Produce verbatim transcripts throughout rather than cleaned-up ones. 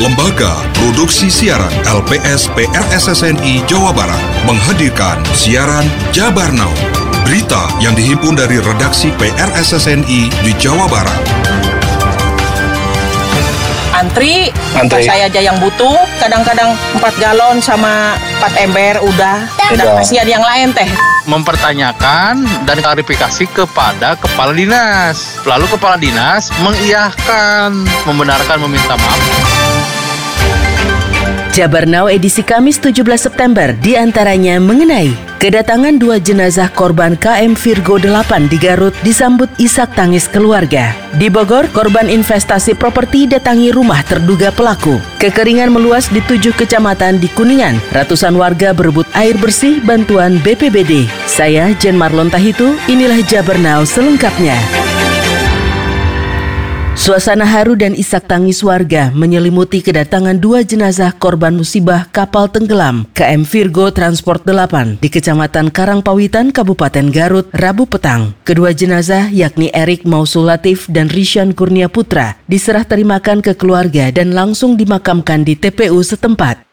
Lembaga Produksi Siaran L P S P R S S N I Jawa Barat menghadirkan siaran Jabar Now. Berita yang dihimpun dari redaksi P R S S N I di Jawa Barat. Antri, Antri. saya aja yang butuh, kadang-kadang empat galon sama empat ember udah, udah kasihan yang lain teh. Mempertanyakan dan klarifikasi kepada kepala dinas. Lalu kepala dinas mengiyahkan, membenarkan, meminta maaf. Jabar Now edisi Kamis tujuh belas September diantaranya mengenai kedatangan dua jenazah korban K M Virgo delapan di Garut disambut isak tangis keluarga. Di Bogor, korban investasi properti datangi rumah terduga pelaku. Kekeringan meluas di tujuh kecamatan di Kuningan. Ratusan warga berebut air bersih bantuan B P B D. Saya Jen Marlon Tahitu, inilah Jabar Now selengkapnya. Suasana haru dan isak tangis warga menyelimuti kedatangan dua jenazah korban musibah kapal tenggelam K M Virgo Transport delapan di Kecamatan Karangpawitan, Kabupaten Garut, Rabu petang. Kedua jenazah yakni Erik Mausul Latif dan Rishan Kurnia Putra diserah terimakan ke keluarga dan langsung dimakamkan di T P U setempat.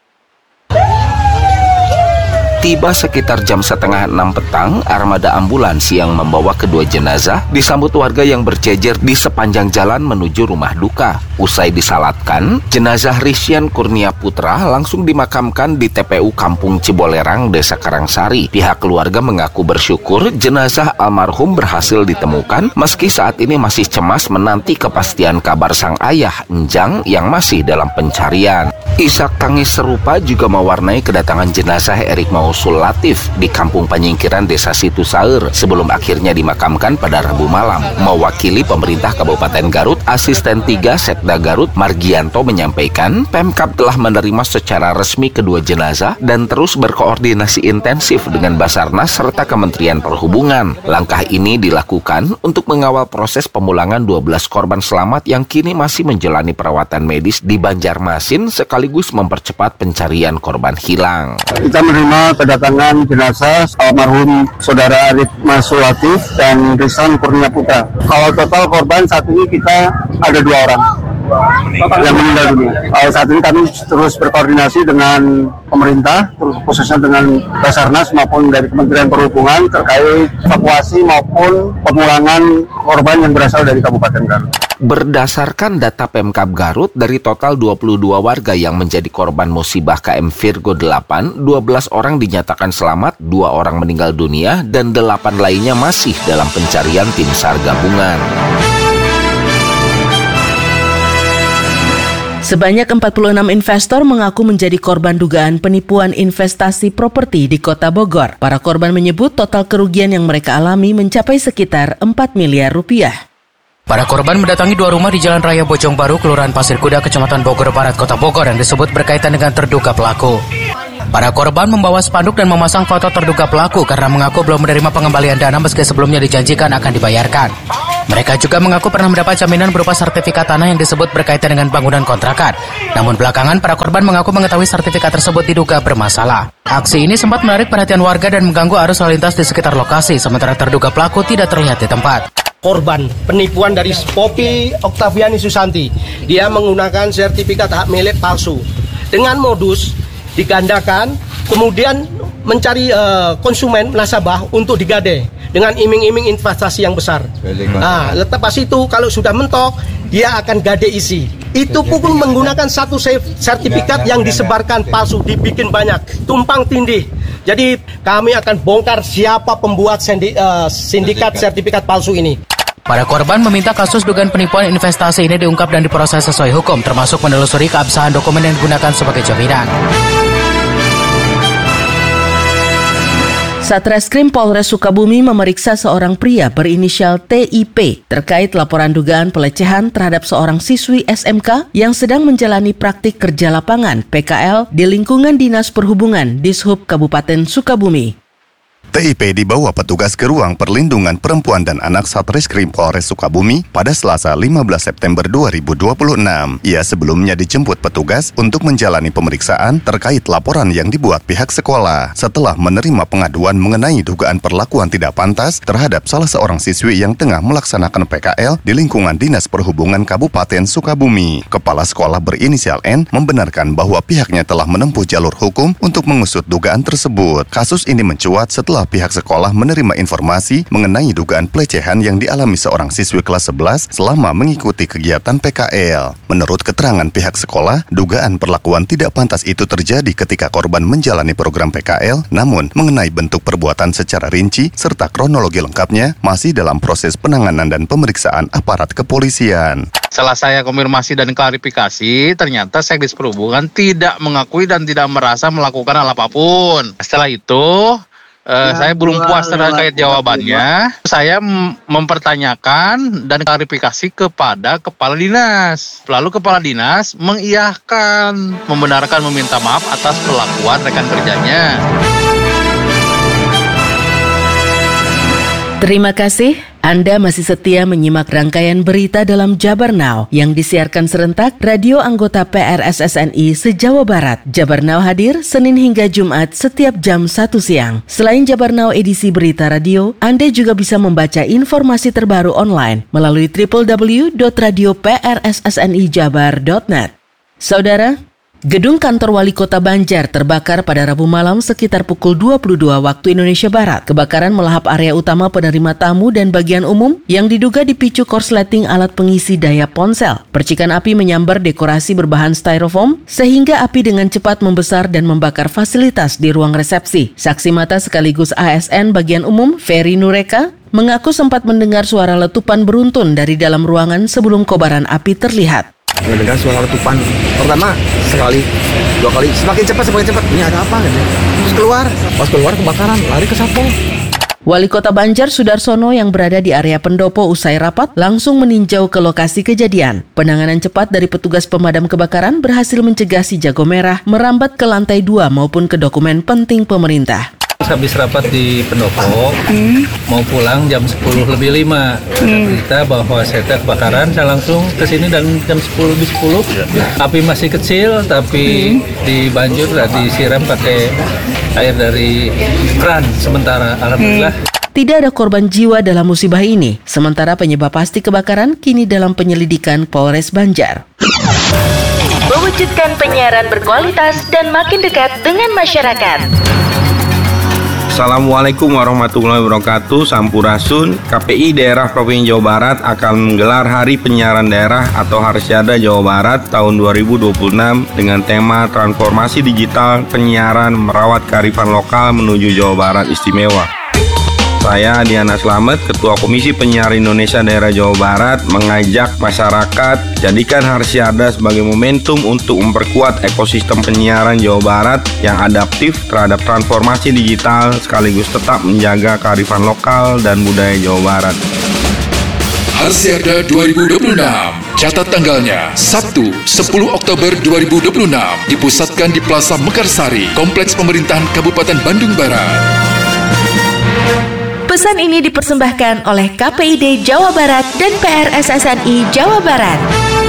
Tiba sekitar jam setengah enam petang, armada ambulans yang membawa kedua jenazah disambut warga yang berjejer di sepanjang jalan menuju rumah duka. Usai disalatkan, jenazah Rishan Kurnia Putra langsung dimakamkan di T P U Kampung Cibolerang, Desa Karangsari. Pihak keluarga mengaku bersyukur jenazah almarhum berhasil ditemukan, meski saat ini masih cemas menanti kepastian kabar sang ayah, Enjang, yang masih dalam pencarian. Isak tangis serupa juga mewarnai kedatangan jenazah Erik Mausul Latif di Kampung Panyingkiran Desa Situ Saur sebelum akhirnya dimakamkan pada Rabu malam. Mewakili pemerintah Kabupaten Garut, Asisten tiga Setda Garut Margianto menyampaikan Pemkab telah menerima secara resmi kedua jenazah dan terus berkoordinasi intensif dengan Basarnas serta Kementerian Perhubungan. Langkah ini dilakukan untuk mengawal proses pemulangan dua belas korban selamat yang kini masih menjalani perawatan medis di Banjarmasin sekaligus mempercepat pencarian korban hilang. Kita menerima kedatangan jenazah almarhum saudara Erik Mausul Latif dan Rishan Kurnia Putra. Kalau total korban saat ini kita ada dua orang yang meninggal dunia. Uh, saat ini kami terus berkoordinasi dengan pemerintah, terus khususnya dengan Basarnas maupun dari Kementerian Perhubungan terkait evakuasi maupun pemulangan korban yang berasal dari Kabupaten Garut. Berdasarkan data Pemkab Garut, dari total dua puluh dua warga yang menjadi korban musibah K M Virgo delapan, dua belas orang dinyatakan selamat, dua orang meninggal dunia, dan delapan lainnya masih dalam pencarian tim SAR gabungan. Sebanyak empat puluh enam investor mengaku menjadi korban dugaan penipuan investasi properti di Kota Bogor. Para korban menyebut total kerugian yang mereka alami mencapai sekitar empat miliar rupiah. Para korban mendatangi dua rumah di Jalan Raya Bojong Baru, Kelurahan Pasir Kuda, Kecamatan Bogor Barat, Kota Bogor yang disebut berkaitan dengan terduga pelaku. Para korban membawa spanduk dan memasang foto terduga pelaku karena mengaku belum menerima pengembalian dana meski sebelumnya dijanjikan akan dibayarkan. Mereka juga mengaku pernah mendapat jaminan berupa sertifikat tanah yang disebut berkaitan dengan bangunan kontrakan. Namun belakangan para korban mengaku mengetahui sertifikat tersebut diduga bermasalah. Aksi ini sempat menarik perhatian warga dan mengganggu arus lalu lintas di sekitar lokasi, sementara terduga pelaku tidak terlihat di tempat. Korban penipuan dari Poppy Oktaviani Susanti. Dia menggunakan sertifikat hak milik palsu dengan modus digandakan, kemudian mencari uh, konsumen nasabah untuk digade dengan iming-iming investasi yang besar. Nah, lepas itu kalau sudah mentok, dia akan gade isi. Itu pun menggunakan satu sertifikat yang disebarkan palsu, dibikin banyak, tumpang tindih. Jadi kami akan bongkar siapa pembuat sendi, uh, sindikat sertifikat palsu ini. Para korban meminta kasus dugaan penipuan investasi ini diungkap dan diproses sesuai hukum, termasuk menelusuri keabsahan dokumen yang digunakan sebagai jaminan. Satreskrim Polres Sukabumi memeriksa seorang pria berinisial T I P terkait laporan dugaan pelecehan terhadap seorang siswi S M K yang sedang menjalani praktik kerja lapangan P K L di lingkungan Dinas Perhubungan Dishub Kabupaten Sukabumi. T I P dibawa petugas ke ruang perlindungan perempuan dan anak Satreskrim Polres Sukabumi pada Selasa lima belas September dua ribu dua puluh enam. Ia sebelumnya dijemput petugas untuk menjalani pemeriksaan terkait laporan yang dibuat pihak sekolah setelah menerima pengaduan mengenai dugaan perlakuan tidak pantas terhadap salah seorang siswi yang tengah melaksanakan P K L di lingkungan Dinas Perhubungan Kabupaten Sukabumi. Kepala sekolah berinisial N membenarkan bahwa pihaknya telah menempuh jalur hukum untuk mengusut dugaan tersebut. Kasus ini mencuat setelah pihak sekolah menerima informasi mengenai dugaan pelecehan yang dialami seorang siswi kelas sebelas selama mengikuti kegiatan P K L. Menurut keterangan pihak sekolah, dugaan perlakuan tidak pantas itu terjadi ketika korban menjalani program P K L, namun mengenai bentuk perbuatan secara rinci serta kronologi lengkapnya masih dalam proses penanganan dan pemeriksaan aparat kepolisian. Setelah saya konfirmasi dan klarifikasi, ternyata Sekdis Perhubungan tidak mengakui dan tidak merasa melakukan hal apapun. Setelah itu, Uh, ya, saya belum puas terkait jawabannya. Saya m- mempertanyakan dan klarifikasi kepada Kepala Dinas. Lalu Kepala Dinas mengiyahkan, membenarkan meminta maaf atas perlakuan rekan kerjanya. Terima kasih. Anda masih setia menyimak rangkaian berita dalam Jabar Now yang disiarkan serentak radio anggota P R S S N I se-Jawa Barat. Jabar Now hadir Senin hingga Jumat setiap jam satu siang. Selain Jabar Now edisi berita radio, Anda juga bisa membaca informasi terbaru online melalui w w w dot radio p r s s n i jabar dot net. Saudara, gedung kantor wali kota Banjar terbakar pada Rabu malam sekitar pukul dua puluh dua waktu Indonesia Barat. Kebakaran melahap area utama penerima tamu dan bagian umum yang diduga dipicu korsleting alat pengisi daya ponsel. Percikan api menyambar dekorasi berbahan styrofoam sehingga api dengan cepat membesar dan membakar fasilitas di ruang resepsi. Saksi mata sekaligus A S N bagian umum, Ferry Nureka, mengaku sempat mendengar suara letupan beruntun dari dalam ruangan sebelum kobaran api terlihat. Mendengar suara letupan pertama sekali, dua kali, semakin cepat semakin cepat. Ini ada apa gitu? Terus keluar, pas keluar kebakaran, lari ke Satpol. Wali Kota Banjar Sudarsono yang berada di area pendopo usai rapat langsung meninjau ke lokasi kejadian. Penanganan cepat dari petugas pemadam kebakaran berhasil mencegah si jago merah merambat ke lantai dua maupun ke dokumen penting pemerintah. Habis rapat di pendopo, hmm. mau pulang jam sepuluh lebih lima. Ada hmm. berita bahwa saya kebakaran, saya langsung ke sini dan jam sepuluh lebih sepuluh. Api masih kecil tapi hmm. dibanjur dan disiram pakai air dari keran sementara. Alhamdulillah. Hmm. Tidak ada korban jiwa dalam musibah ini. Sementara penyebab pasti kebakaran kini dalam penyelidikan Polres Banjar. Mewujudkan penyiaran berkualitas dan makin dekat dengan masyarakat. Assalamualaikum warahmatullahi wabarakatuh. Sampurasun. K P I Daerah Provinsi Jawa Barat akan menggelar Hari Penyiaran Daerah atau Harsiada Jawa Barat tahun dua ribu dua puluh enam dengan tema Transformasi Digital Penyiaran Merawat Kearifan Lokal Menuju Jawa Barat Istimewa. Saya Diana Slamet, Ketua Komisi Penyiaran Indonesia Daerah Jawa Barat, mengajak masyarakat jadikan Harsiada sebagai momentum untuk memperkuat ekosistem penyiaran Jawa Barat yang adaptif terhadap transformasi digital sekaligus tetap menjaga kearifan lokal dan budaya Jawa Barat. Harsiada dua ribu dua puluh enam, catat tanggalnya Sabtu sepuluh Oktober dua ribu dua puluh enam, dipusatkan di Plaza Mekarsari, Kompleks Pemerintahan Kabupaten Bandung Barat. Pesan ini dipersembahkan oleh K P I D Jawa Barat dan P R S S N I Jawa Barat.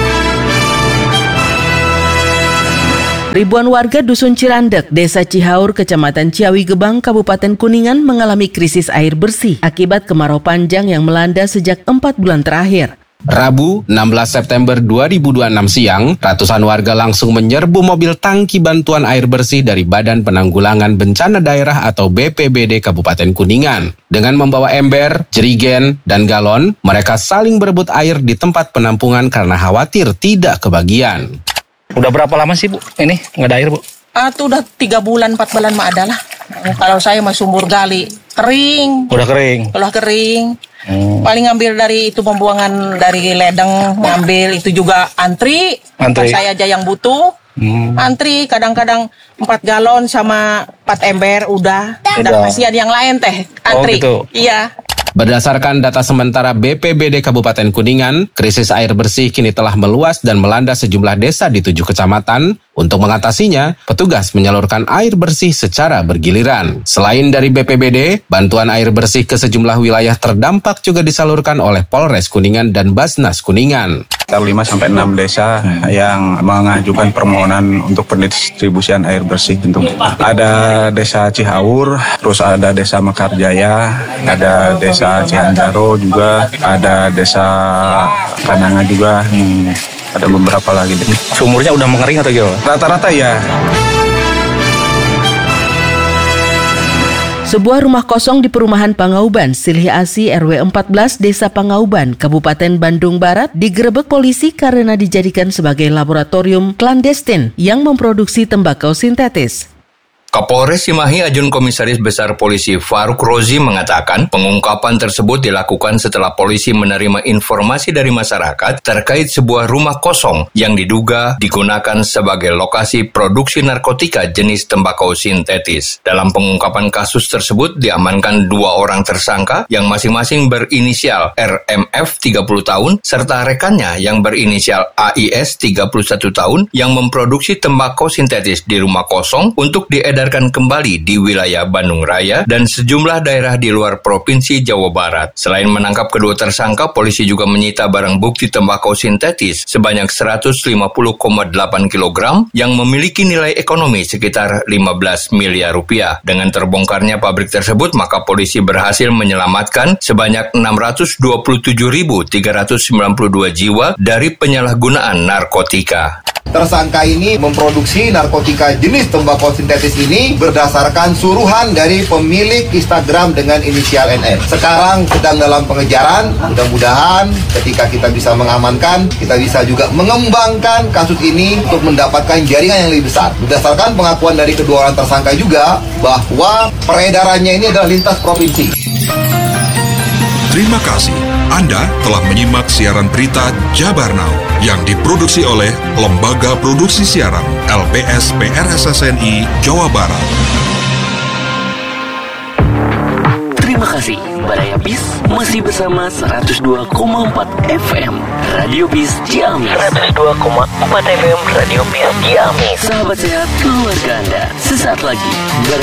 Ribuan warga Dusun Cirandek, Desa Cihaur, Kecamatan Ciawi Gebang, Kabupaten Kuningan mengalami krisis air bersih akibat kemarau panjang yang melanda sejak empat bulan terakhir. Rabu, enam belas September dua ribu dua puluh enam siang, ratusan warga langsung menyerbu mobil tangki bantuan air bersih dari Badan Penanggulangan Bencana Daerah atau B P B D Kabupaten Kuningan. Dengan membawa ember, jerigen, dan galon, mereka saling berebut air di tempat penampungan karena khawatir tidak kebagian. Udah berapa lama sih, Bu? Ini nggak ada air, Bu? Ah, tuh udah tiga bulan, empat bulan mah adalah. Kalau saya mah sumur gali, kering. Udah kering? Udah kering. Hmm. Paling ngambil dari itu pembuangan dari ledeng, ngambil itu juga antri. Antri. Saya aja yang butuh. Hmm. Antri kadang-kadang empat galon sama empat ember udah. Udah kasihan yang lain teh. Antri. Oh gitu. Iya. Berdasarkan data sementara B P B D Kabupaten Kuningan, krisis air bersih kini telah meluas dan melanda sejumlah desa di tujuh kecamatan. Untuk mengatasinya, petugas menyalurkan air bersih secara bergiliran. Selain dari B P B D, bantuan air bersih ke sejumlah wilayah terdampak juga disalurkan oleh Polres Kuningan dan Basnas Kuningan. lima sampai enam desa yang mengajukan permohonan untuk pendistribusian air bersih. Untuk ada desa Cihaur, terus ada desa Mekarjaya, ada desa Cihanjaro juga, ada desa Kananga juga, hmm, ada beberapa lagi. Sumurnya udah mengering atau gimana? Rata-rata ya. Sebuah rumah kosong di perumahan Pangauban, Silih Asi R W empat belas Desa Pangauban, Kabupaten Bandung Barat, digerebek polisi karena dijadikan sebagai laboratorium klandestin yang memproduksi tembakau sintetis. Kapolres Cimahi Ajun Komisaris Besar Polisi Faruk Rozi mengatakan pengungkapan tersebut dilakukan setelah polisi menerima informasi dari masyarakat terkait sebuah rumah kosong yang diduga digunakan sebagai lokasi produksi narkotika jenis tembakau sintetis. Dalam pengungkapan kasus tersebut diamankan dua orang tersangka yang masing-masing berinisial R M F tiga puluh tahun serta rekannya yang berinisial A I S tiga puluh satu tahun yang memproduksi tembakau sintetis di rumah kosong untuk diedarkan diedarkan kembali di wilayah Bandung Raya dan sejumlah daerah di luar Provinsi Jawa Barat. Selain menangkap kedua tersangka, polisi juga menyita barang bukti tembakau sintetis sebanyak seratus lima puluh koma delapan kilogram yang memiliki nilai ekonomi sekitar lima belas miliar rupiah. Dengan terbongkarnya pabrik tersebut, maka polisi berhasil menyelamatkan sebanyak enam ratus dua puluh tujuh ribu tiga ratus sembilan puluh dua jiwa dari penyalahgunaan narkotika. Tersangka ini memproduksi narkotika jenis tembakau sintetis ini berdasarkan suruhan dari pemilik Instagram dengan inisial N R. Sekarang sedang dalam pengejaran, mudah-mudahan ketika kita bisa mengamankan, kita bisa juga mengembangkan kasus ini untuk mendapatkan jaringan yang lebih besar. Berdasarkan pengakuan dari kedua orang tersangka juga bahwa peredarannya ini adalah lintas provinsi. Terima kasih. Anda telah menyimak siaran berita Jabar Now yang diproduksi oleh Lembaga Produksi Siaran L P S P R S S N I Jawa Barat. Terima kasih. Baraya Bis masih bersama seratus dua koma empat F M Radio Bis Ciamis. seratus dua koma empat F M Radio Bis Ciamis. Sahabat sehat keluarga Anda. Sesaat lagi